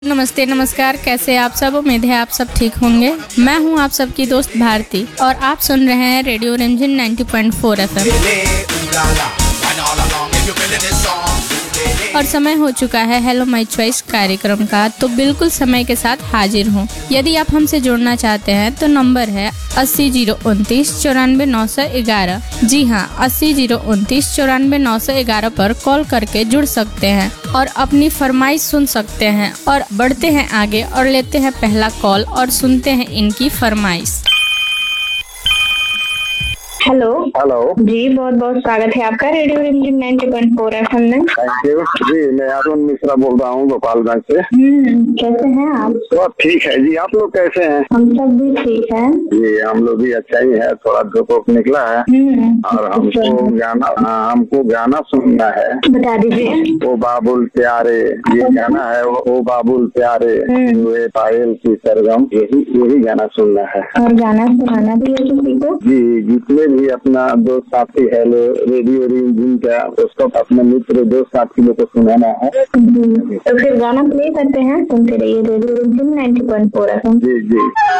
नमस्ते, नमस्कार। कैसे आप सब? उम्मीद है आप सब ठीक होंगे। मैं हूं आप सबकी दोस्त भारती और आप सुन रहे हैं रेडियो रिमझिम 90.4 FM। और समय हो चुका है हेलो माय चॉइस कार्यक्रम का, तो बिल्कुल समय के साथ हाजिर हूँ। यदि आप हमसे जुड़ना चाहते हैं तो नंबर है 80 029 94 911। जी हाँ, 80 029 94 911 पर कॉल करके जुड़ सकते हैं और अपनी फरमाइश सुन सकते हैं। और बढ़ते हैं आगे और लेते हैं पहला कॉल और सुनते हैं इनकी फरमाइश। हेलो हेलो जी, बहुत बहुत स्वागत है आपका रेडियो रिमझिम 90.4 FM में। थैंक यू जी। मैं अरुण मिश्रा बोल रहा हूँ गोपालगंज से। कैसे हैं आप? तो ठीक है जी। आप लोग कैसे हैं? हम सब भी ठीक है जी, हम लोग भी अच्छा ही है। थोड़ा धूप निकला है और हमको गाना सुनना है। बता दीजिए। ओ बाबुल प्यारे, ये गाना है। ओ बाबुल प्यारे हुए पायल की सरगम, यही गाना सुनना है। और गाना सुनाना भी है किसी को? जी, जितने भी अपना दोस्त साथी है रेडियो रिमझिम का, उसको अपने मित्र दोस्त साथी लोग को सुनाना है। तो फिर गाना प्ले करते हैं, सुनते रहिए रेडियो रिमझिम 90.4 FM। जी जी।